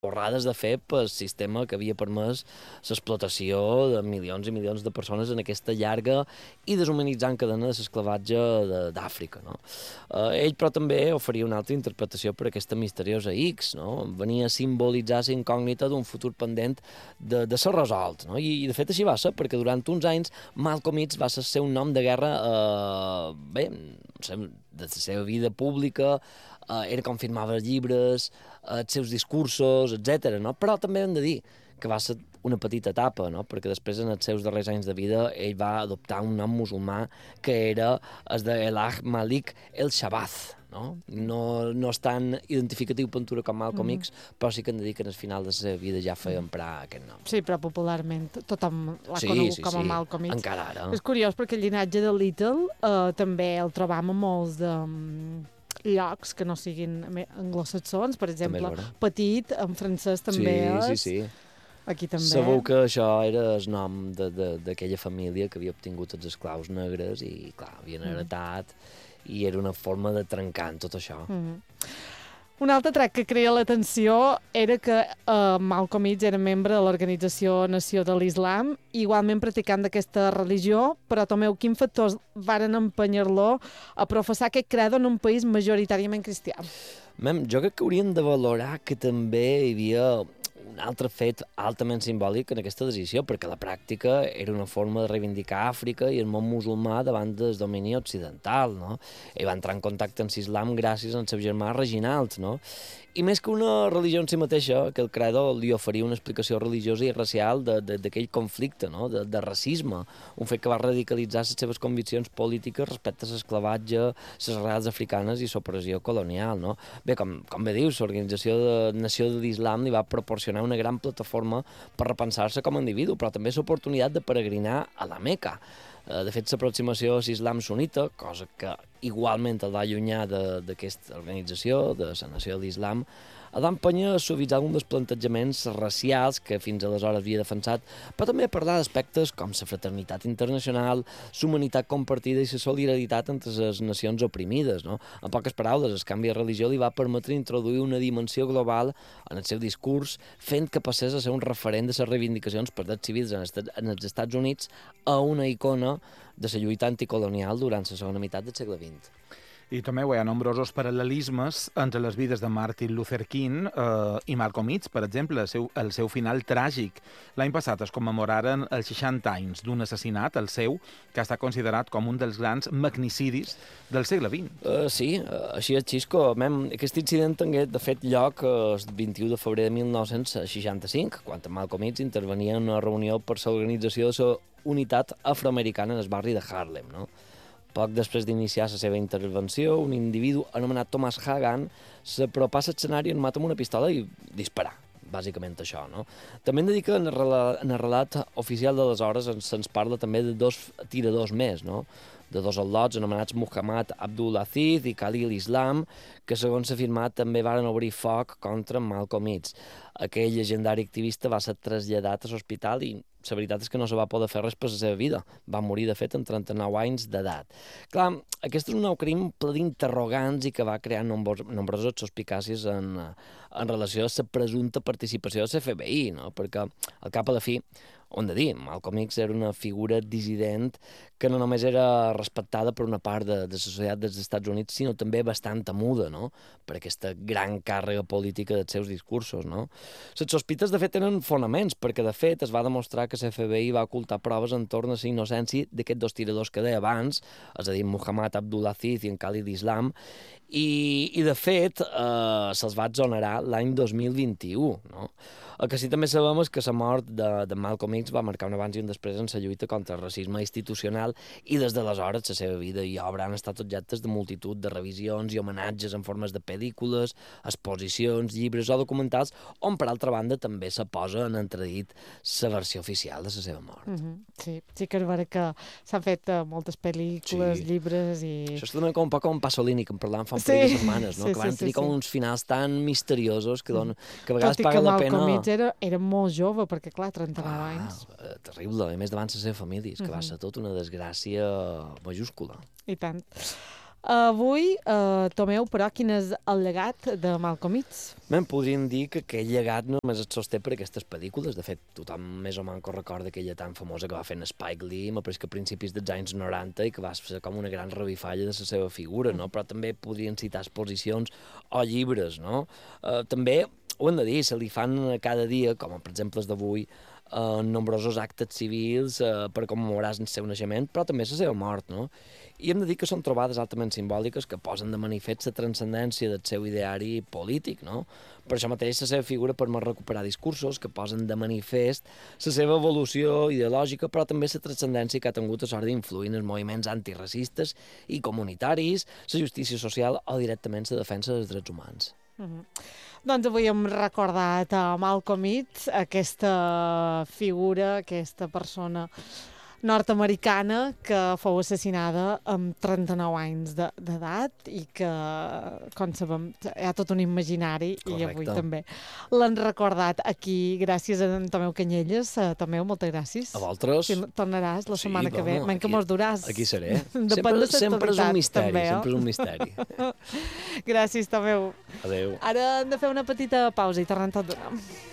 borrades de fer pel sistema que havia permès l'explotació de milions i milions de persones en aquesta llarga i deshumanitzant cadena de l'esclavatge d'Àfrica. No? Ell, però, també oferia una altra interpretació per aquesta misteriosa X. No? Venia a simbolitzar la incògnita d'un futur pendent de ser resolt. No? I, de fet, així va ser, perquè durant uns anys Malcolm X va ser un nom de guerra, bé, no sé, de la seva vida pública, era com firmava llibres, els seus discursos, etc. No? Però també hem de dir que va ser una petita etapa, no? Perquè després, en els seus darrers anys de vida, ell va adoptar un nom musulmà que era el de Elah Malik el Shabazz. No? No és tan identificatiu pintura com Malcolm X, però sí que hem de dir que en el final de la seva vida ja feia emprar aquest nom. Sí, però popularment tothom l'ha conegut com a Malcolm X. Encara ara. És curiós perquè el llinatge de Little també el trobam a molts de llocs que no siguin anglosaxons, per exemple, Petit, en francès també és. Sí. Aquí també. Sabeu que això era el nom d'aquella família que havia obtingut els esclaus negres i, clar, havien heretat i era una forma de trencar en tot això. Un altre tret que creia l'atenció era que Malcolm X era membre de l'Organització Nació de l'Islam, igualment practicant d'aquesta religió, però tomeu, quins factors varen empenyar-lo a professar aquest credo en un país majoritàriament cristià? Jo crec que hauríem de valorar que també hi havia un altre fet altament simbòlic en aquesta decisió, perquè la pràctica era una forma de reivindicar Àfrica i el món musulmà davant del domini occidental, no? Ell va entrar en contacte amb l'islam gràcies al seu germà Reginald, no? I més que una religió en si mateixa, que el credo li oferia una explicació religiosa i racial d'aquell conflicte, no? de racisme, un fet que va radicalitzar les seves conviccions polítiques respecte a l'esclavatge, les arrels africanes i l'opressió colonial. No? Bé, com bé dius, l'Organització de Nació de l'Islam li va proporcionar una gran plataforma per repensar-se com a individu, però també l'oportunitat de peregrinar a la Meca. De fet, l'aproximació a l'islam sunita, cosa que igualment el va allunyar d'aquesta organització, de la Nació de l'Islam, el va empènyer a suavitzar un dels plantejaments racials que fins aleshores havia defensat, però també a parlar d'aspectes com la fraternitat internacional, la humanitat compartida i la solidaritat entre les nacions oprimides. No? En poques paraules, el canvi de religió li va permetre introduir una dimensió global en el seu discurs, fent que passés a ser un referent de les reivindicacions per drets civils en els Estats Units a una icona de la lluita anticolonial durant la segona meitat del segle XX. I també hi ha nombrosos paral·lelismes entre les vides de Martin Luther King i Malcolm X, per exemple, el seu final tràgic. L'any passat es commemoraren els 60 anys d'un assassinat, el seu, que està considerat com un dels grans magnicidis del segle XX. Sí, així és, Xisco. Aquest incident tingué, de fet, lloc el 21 de febrer de 1965, quan Malcolm X intervenia en una reunió per l'organització de la unitat afroamericana en el barri de Harlem, no? Poc després d'iniciar la seva intervenció, un individu anomenat Thomas Hagan s'apropà a l'escenari armat amb una pistola i disparar. Bàsicament això, no? També hem de dir que en el relat oficial d'aleshores se'ns parla també de dos tiradors més, no? De dos al·lots anomenats Muhammad Abdul Aziz i Khalil Islam, que segons s'ha afirmat també varen obrir foc contra Malcolm X. Aquell legendari activista va ser traslladat a l'hospital i la veritat és que no se va poder fer res per la seva vida. Va morir, de fet, amb 39 anys d'edat. Clar, aquest és un nou crim ple d'interrogants i que va crear nombroses suspicàcies en relació a la presumpta participació de l'FBI, no? Perquè, al cap a la fi, ho hem de dir, Malcolm X era una figura dissident que no només era respectada per una part de la societat dels Estats Units, sinó també bastant temuda, no? Per aquesta gran càrrega política dels seus discursos, no? Les sospites, de fet, tenen fonaments, perquè, de fet, es va demostrar que l'FBI va ocultar proves entorn a la innocència d'aquests dos tiradors que deia abans, és a dir, Muhammad Abdul Aziz i en Khalid Islam, i de fet, se'ls va exonerar l'any 2021, no? El que sí també sabem és que la mort de Malcolm X va marcar un abans i un després en la lluita contra el racisme institucional i des d'aleshores la seva vida i obra han estat objectes de multitud de revisions i homenatges en formes de pel·lícules, exposicions, llibres o documentals, on per altra banda també se posa en entredit la versió oficial de la seva mort. Sí que és vera que s'han fet moltes pel·lícules, llibres i... Això és també com un poc com Pasolini, que en parlàvem fa un parell de setmanes, no? Que van tenir com uns finals tan misteriosos que a vegades paga la pena... Era molt jove, perquè, clar, 39 anys. Terrible, a més davant la seva família, que va ser tot una desgràcia majúscula. I tant. Avui, Tomeu, però, quin és el llegat de Malcolm X? Podríem dir que aquell llegat només es sosté per aquestes pel·lícules. De fet, tothom més o manco recorda aquella tan famosa que va fer en Spike Lee, me pareix que a principis dels anys 90 i que va ser com una gran revifalla de la seva figura, no? Però també podrien citar exposicions o llibres, no? També, ho hem de dir, se li fan cada dia, com per exemple els d'avui, nombrosos actes civils per commemorar el seu naixement, però també la seva mort, no? I hem de dir que són trobades altament simbòliques que posen de manifest la transcendència del seu ideari polític, no? Per això mateix la seva figura permet recuperar discursos que posen de manifest la seva evolució ideològica, però també la transcendència que ha tingut a sort d'influir en els moviments antiracistes i comunitaris, la justícia social o directament la defensa dels drets humans. Doncs avui hem recordat a Malcolm X, aquesta figura, aquesta persona nord-americana que fou assassinada amb 39 anys d'edat i que, com sabem, hi ha tot un imaginari. Correcte. I avui també l'han recordat aquí gràcies a en Tomeu Canyelles. Tomeu, moltes gràcies. A vosaltres. Tornaràs la setmana que ve. Menys que mos duràs. Aquí seré. Sempre és un misteri, també, sempre és un misteri. Gràcies, Tomeu. Adéu. Ara hem de fer una petita pausa i tornem tot d'una.